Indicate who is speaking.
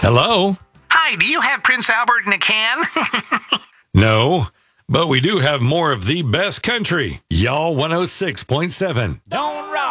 Speaker 1: Hello?
Speaker 2: Hi, do you have Prince Albert in a can?
Speaker 1: No, but we do have more of the best country. Y'all 106.7.
Speaker 3: Don't rock.